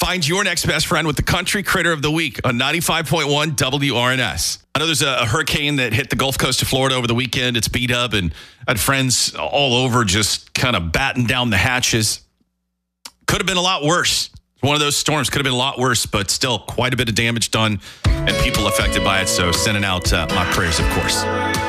Find your next best friend with the Country Critter of the Week on 95.1 WRNS. I know there's a hurricane that hit the Gulf Coast of Florida over the weekend. It's beat up, and I had friends all over just kind of batten down the hatches. Could have been a lot worse. One of those storms could have been a lot worse, but still quite a bit of damage done and people affected by it. So sending out my prayers, of course.